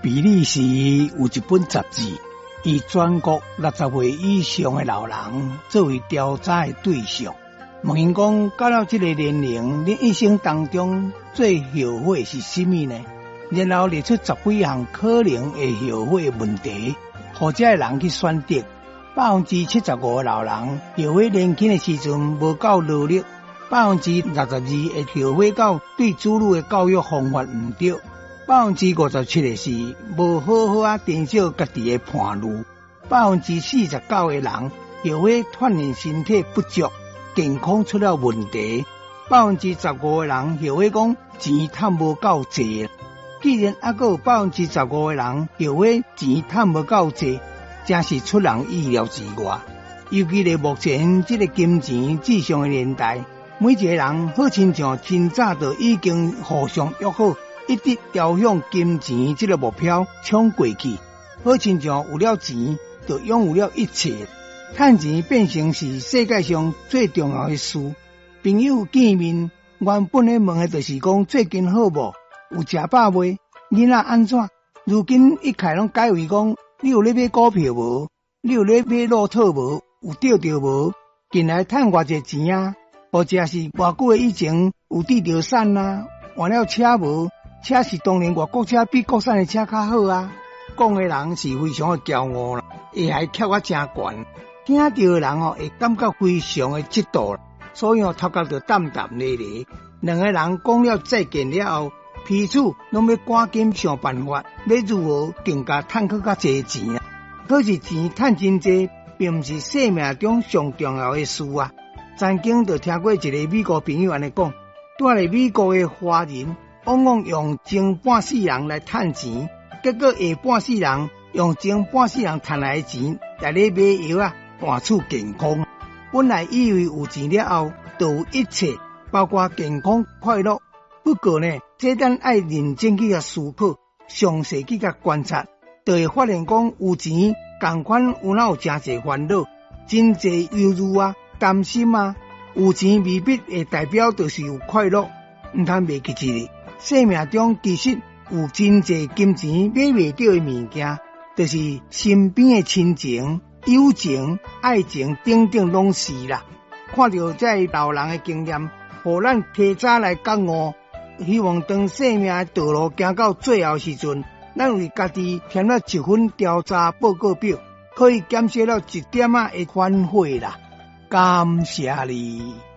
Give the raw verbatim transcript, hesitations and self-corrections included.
比利时有一本杂志，以全国六十岁以上的老人作为调查的对象，问因讲到了这个年龄，你一生当中最后悔是什么呢？然后列出十几项可能会后悔的问题，或者人去选择。百分之七十五的老人后悔年轻的时阵无够努力，百分之六十二会后悔到对子女的教育方法唔对。百分之五十七的是无好好啊珍惜家己的伴侣，百分之四十九的人后悔锻炼身体不足，健康出了问题，百分之十五的人后悔讲钱赚无够济。既然还佫有百分之十五的人后悔钱赚无够济，真是出人意料之外。尤其在目前这个金钱至上的年代，每一个人好亲像真早就已经互相约好，一直朝向金钱这个目标冲过去，好亲像有了钱就拥有了一切，赚钱变成是世界上最重要的事。朋友见面，原本咧问的就是讲最近好无，有食饱未，囡仔安怎？如今一概拢改为讲你有咧买股票无？你有咧买乐透无？有钓到无？近来赚偌济钱啊？或者是偌久以前有滴到产啊？换了车无？车是当年外国车比国产的车较好啊！讲的人是非常的骄傲啦，下海翘啊真悬，听到的人哦会感觉非常的嫉妒啦，所以哦头壳就淡淡咧咧。两个人讲了再见了后，彼此拢要赶紧想办法，要如何更加赚去较济钱啊！可是钱赚真济，并不是生命中上重要的事啊！曾经就听过一个美国朋友安尼讲，住在美国的华人往往用前半世人来赚钱，结果下半世人用前半世人赚来的钱来咧买药啊，换取健康。本来以为有钱了后就有一切，包括健康快乐。不过呢，这咱爱认真去甲思考，详细去甲观察，就会发现讲有钱同款有哪有真侪烦恼，真侪忧虑啊、担心啊。有钱未必会代表就是有快乐，唔通袂记一日。生命中其实有真侪金钱买袂到的物件，就是身边的亲情、友情、爱情等等拢是啦。看到这老人的经验，互咱提早来觉悟。希望当生命的道路行到最后时阵，咱为家己添了一份调查报告表，可以减少了一点仔的反悔啦。感谢你。